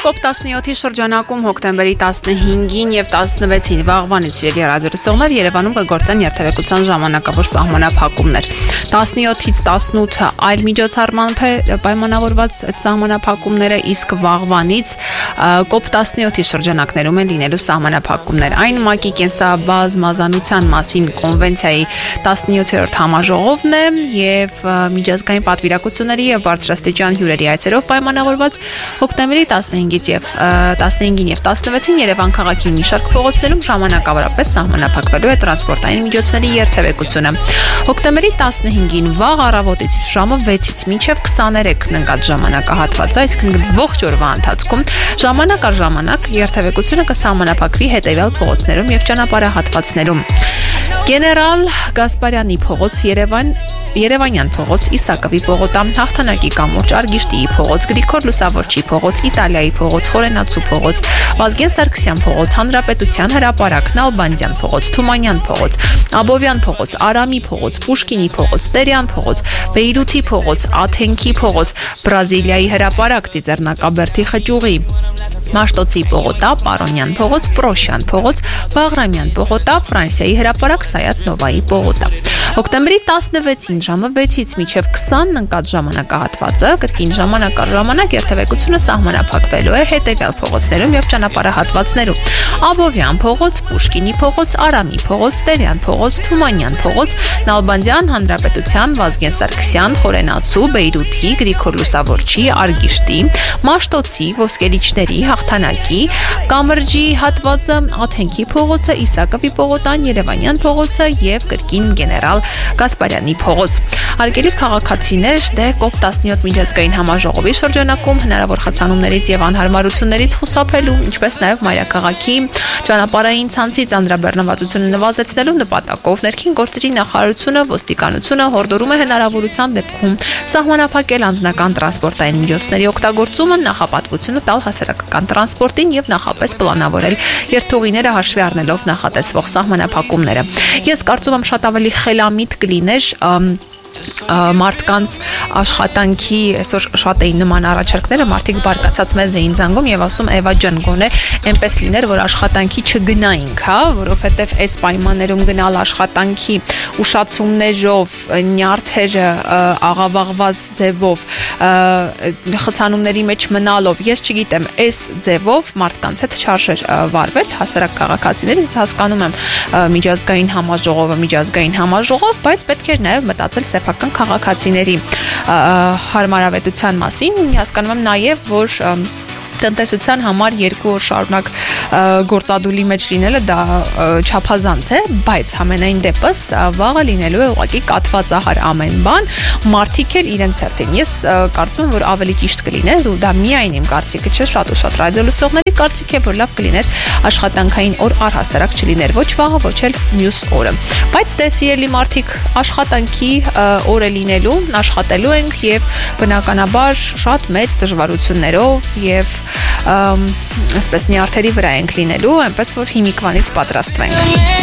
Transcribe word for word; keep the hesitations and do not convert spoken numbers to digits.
կոպ տասնյոթի շրջանակում հոկտեմբերի տասնհինգին եւ տասնվեցին վաղվանից իրերի ռադիորսողներ Երևանում կգործեն երթևեկության ժամանակավոր սահմանափակումներ։ տասնյոթից տասնութը այլ միջոցառմամբ է պայմանավորված սահմանափակումները, իսկ վաղվանից կոպ տասնյոթի շրջանակներում են լինելու սահմանափակումներ։ Այն ՄԱԿ-ի կենսաբազմազանության մասին կոնվենցիայի տասնյոթերորդ համաժողովն է եւ միջազգային պատվիրակությունների եւ բարձրաստիճան հյուրերի այցերով պայմանավորված հոկտեմբերի տասնհինգից եւ տասնհինգին եւ տասնվեցին Երևան քաղաքի մի շարք փողոցներում ժամանակավորապես սահմանափակվելու է տրանսպորտային միջոցների երթևեկությունը։ Հոկտեմբերի տասնհինգին վաղ առավոտից ժամը վեցից մինչև քսաներեքն ընկած ժամանակահատվածը, այսինքն ողջ օրվա ընթացքում ժամանակ առ ժամանակ երթևեկությունը կսահմանափակվի հետեւյալ փողոցներում եւ ճանապարհահատվածներում. Գեներալ Գասպարյանի փողոց, Երևան Երևանյան փողոց, Իսակովի պողոտա, Հաղթանակի կամուրջ, Արգիշտիի փողոց, Գրիգոր Լուսավորչի փողոց, Իտալիայի փողոց, Խորենացու փողոց, Վազգեն Սարգսյան փողոց, Հանրապետության հրապարակ, Նալբանդյան փողոց, Թումանյան փողոց, Աբովյան փողոց, Արամի փողոց, Պուշկինի փողոց, Տերյան փողոց, Բեյրութի փողոց, Աթենքի փողոց, Բրազիլիայի հրապարակ, Ծիծեռնակաբերդի խճուղի, Մաշտոցի պողոտա, Պարոնյան փողոց, Պրոշյան փողոց, Բաղրամյան պողոտա, Ֆրանսիայի հրապարակ, Սայաթ Նովայի պողոտա։ Հոկտեմբերի տասնվեցին ժամը վեցից մինչև քսանն ընկած ժամանակահատվածը կրկին ժամանակ առ ժամանակ երթևեկությունը սահմանափակվելու է հետևյալ փողոցներում եւ ճանապարհահատվածներում. Աբովյան փողոց, Պուշկինի փողոց, Արամի փողոց, Տերյան փողոց, Թումանյան փողոց, Նալբանդյան Հանրապետության, Վազգեն Սարգսյան, Խորենացու, Բեյրութի, Գրիգոր Լուսավորչի, Արգիշտի, Մաշտոցի, Ոսկերիչների, Հաղթանակի, Կամրջի հատվածը, Աթենքի փողոցը, Իսակովի պողոտան, Երևանյան փողոցը եւ կրկին գեներալ Գասպարյանի փողոց։ Հարգելի քաղաքացիներ, դե կոպ տասնյոթ միջազգային համաժողովի շրջանակում հնարավոր խցանումներից եւ անհարմարություններից խուսափելու, ինչպես նաեւ մայրաքաղաքի ճանապարհային ցանցից անդրաբեռնվածությունը նվազեցնելու նպատակով ներքին գործերի նախարարությունը, ոստիկանությունը հորդորում է հնարավորության դեպքում սահմանափակել անձնական տրանսպորտային միջոցների օգտագործումը, նախապատվությունը տալ հասարակական տրանսպորտին եւ նախապես պլանավորել երթուղիները հաշվի առնելով նախատեսվող սահմանափակումները։ Ես կարծում եմ շատ ավելի խելամիտ կլիներ մարդկանց աշխատանքի, այսօր շատ էին նման առաջարկները, մարդիկ բարկացած մեզ էին զանգում եւ ասում Էվա ջան, գոնե այնպես լիներ, որ աշխատանքի չգնայինք, հա, որովհետեւ այս պայմաններում գնալ աշխատանքի ուշացումներով, նյարդերը աղավաղված ձևով, խցանումների մեջ մնալով, ես չգիտեմ, այս ձևով մարդկանց հետ չարժեր վարվել, հասարակ քաղաքացիներից հասկանում եմ միջազգային համաժողովը, միջազգային համաժողով, բայց պետք է նաեւ մտածել սեփական քաղաքացիների հարմարավետության մասին, հասկանում եմ նաև, որ տնտեսության համար երկու օր շարունակ գործադուլի մեջ լինելը դա չափազանց է, բայց համենայն դեպս վաղը լինելու է ուղղակի կաթվածահար ամեն բան, մարդիկ էլ իրենց հերթին։ Ես կարծում եմ, որ ավելի ճիշտ կլիներ, ու դա միայն իմ կարծիքը չէ, շատ ու շատ ռադիոլսողների կարծիք է, որ լավ կլիներ աշխատանքային օր առհասարակ չլիներ ոչ վաղը, ոչ էլ մյուս օրը։ Բայց դե սիրելի մարդիկ, աշխատանքի օր է լինելու, աշխատելու ենք եւ բնականաբար շատ մեծ դժվարություններով եւ այսպես նյարդերի վրա ենք լինելու, այնպես որ հիմիկվանից պատրաստվենք։